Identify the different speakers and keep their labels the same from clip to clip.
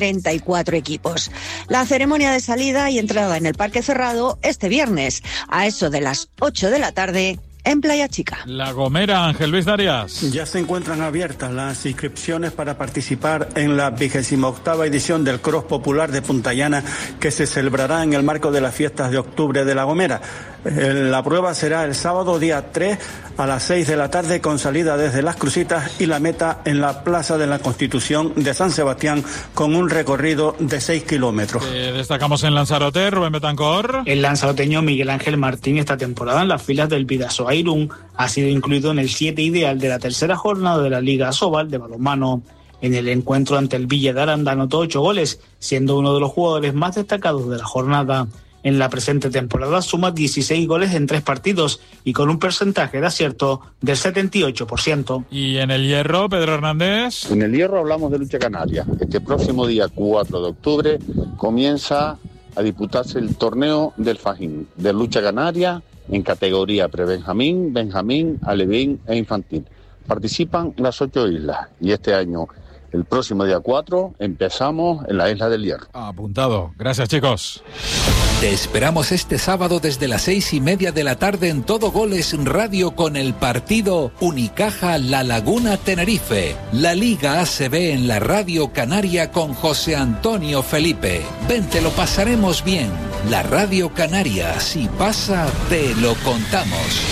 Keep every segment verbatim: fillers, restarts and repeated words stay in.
Speaker 1: treinta y cuatro equipos. La ceremonia de salida y entrada en el parque cerrado este viernes, a eso de las ocho de la tarde, en Playa Chica.
Speaker 2: La Gomera, Ángel Luis Darias.
Speaker 3: Ya se encuentran abiertas las inscripciones para participar en la vigésima octava edición del Cross Popular de Punta Llana, que se celebrará en el marco de las fiestas de octubre de La Gomera. La prueba será el sábado día tres a las seis de la tarde, con salida desde Las Crucitas y la meta en la Plaza de la Constitución de San Sebastián, con un recorrido de seis kilómetros.
Speaker 2: Eh, destacamos en Lanzarote, Rubén Betancor.
Speaker 4: El lanzaroteño Miguel Ángel Martín esta temporada en las filas del Bidasoa Irún ha sido incluido en el siete ideal de la tercera jornada de la Liga Asobal de balonmano. En el encuentro ante el Villa de Aranda anotó ocho goles, siendo uno de los jugadores más destacados de la jornada. En la presente temporada suma dieciséis goles en tres partidos y con un porcentaje de acierto del setenta y ocho por ciento.
Speaker 2: Y en el hierro, Pedro Hernández.
Speaker 5: En el hierro hablamos de lucha canaria. Este próximo día cuatro de octubre comienza a disputarse el torneo del Fajín, de lucha canaria en categoría prebenjamín, benjamín, alevín e infantil. Participan las ocho islas y este año, el próximo día cuatro, empezamos en la Isla del Hierro.
Speaker 2: Apuntado. Gracias, chicos.
Speaker 6: Te esperamos este sábado desde las seis y media de la tarde en Todo Goles Radio con el partido Unicaja La Laguna Tenerife. La Liga A C B en la Radio Canaria con José Antonio Felipe. Ven, te lo pasaremos bien. La Radio Canaria, si pasa, te lo contamos.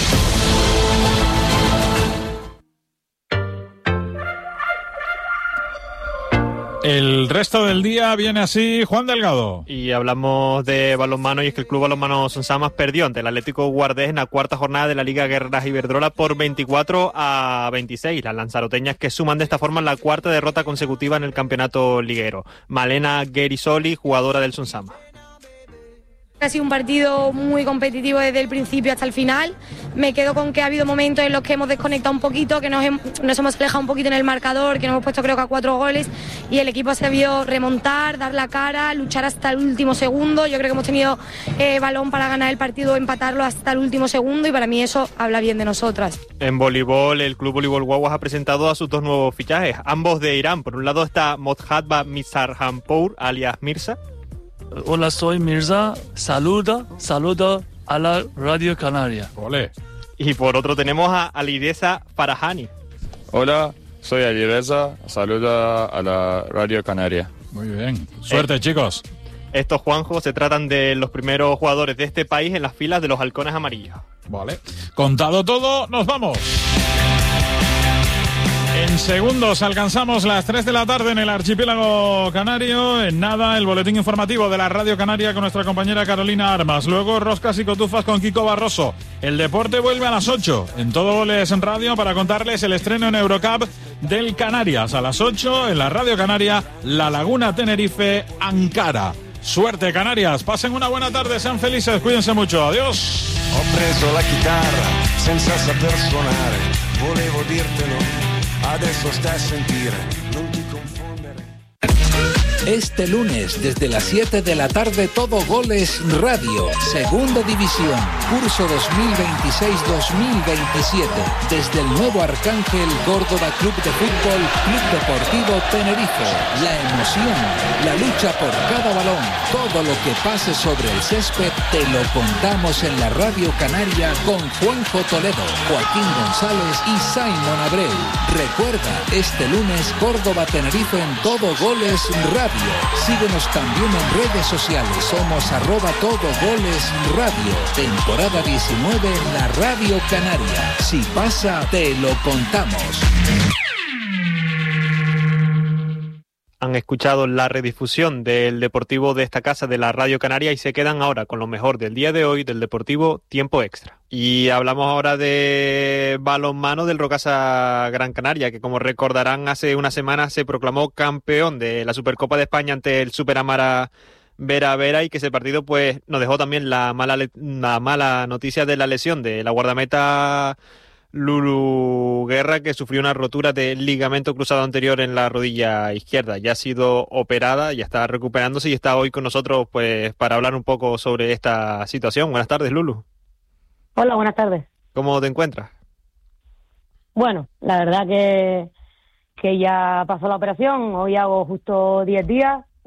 Speaker 2: El resto del día viene así, Juan Delgado.
Speaker 7: Y hablamos de balonmano, y es que el Club Balonmano Sonsamas perdió ante el Atlético Guardés en la cuarta jornada de la Liga Guerreras Iberdrola por veinticuatro a veintiséis. Las lanzaroteñas que suman de esta forma la cuarta derrota consecutiva en el campeonato liguero. Malena Guerisoli, jugadora del Sonsamas.
Speaker 8: Ha sido un partido muy competitivo desde el principio hasta el final. Me quedo con que ha habido momentos en los que hemos desconectado un poquito, que nos, hem, nos hemos alejado un poquito en el marcador, que nos hemos puesto creo que a cuatro goles y el equipo se vio remontar, dar la cara, luchar hasta el último segundo. Yo creo que hemos tenido eh, balón para ganar el partido, empatarlo hasta el último segundo, y para mí eso habla bien de nosotras.
Speaker 7: En voleibol, el Club Voleibol Guaguas ha presentado a sus dos nuevos fichajes, ambos de Irán. Por un lado está Modjadba Mizarhampour, alias Mirza.
Speaker 9: Hola, soy Mirza. Saluda, saluda a la Radio Canaria.
Speaker 2: Olé.
Speaker 7: Y por otro tenemos a Alireza Farahani.
Speaker 10: Hola, soy Alireza. Saluda a la Radio Canaria.
Speaker 2: Muy bien. Suerte, eh, chicos.
Speaker 7: Estos, Juanjo, se tratan de los primeros jugadores de este país en las filas de los halcones amarillos.
Speaker 2: Vale. Contado todo, nos vamos. En segundos alcanzamos las tres de la tarde en el archipiélago canario. En nada, el boletín informativo de la Radio Canaria con nuestra compañera Carolina Armas. Luego, roscas y cotufas con Kiko Barroso. El deporte vuelve a las ocho en Todo Goles en Radio para contarles el estreno en Eurocup del Canarias. A las ocho en la Radio Canaria, La Laguna Tenerife, Ankara. Suerte, Canarias. Pasen una buena tarde, sean felices, cuídense mucho. Adiós.
Speaker 11: Ho preso la chitarra senza saper suonare. Volevo dirtelo. Adesso stai a sentire, non ti confondere.
Speaker 6: Este lunes, desde las siete de la tarde, Todo Goles Radio, Segunda División, curso dos mil veintiséis dos mil veintisiete, desde el nuevo Arcángel Córdoba Club de Fútbol, Club Deportivo Tenerife. La emoción, la lucha por cada balón, todo lo que pase sobre el césped, te lo contamos en la Radio Canaria con Juanjo Toledo, Joaquín González y Simon Abreu. Recuerda, este lunes, Córdoba Tenerife en Todo Goles Radio. Síguenos también en redes sociales. Somos arroba Todo Goles Radio. Temporada diecinueve en la Radio Canaria. Si pasa, te lo contamos.
Speaker 7: Han escuchado la redifusión del Deportivo de esta casa de la Radio Canaria y se quedan ahora con lo mejor del día de hoy del Deportivo Tiempo Extra. Y hablamos ahora de balonmano del Rocasa Gran Canaria, que como recordarán hace una semana se proclamó campeón de la Supercopa de España ante el Superamara Vera Vera, y que ese partido pues nos dejó también la mala, la mala noticia de la lesión de la guardameta Lulu Guerra, que sufrió una rotura de ligamento cruzado anterior en la rodilla izquierda. Ya ha sido operada, ya está recuperándose y está hoy con nosotros pues para hablar un poco sobre esta situación. Buenas tardes, Lulu.
Speaker 12: Hola, buenas tardes.
Speaker 7: ¿Cómo te encuentras?
Speaker 12: Bueno, la verdad que, que ya pasó la operación. Hoy hago justo diez días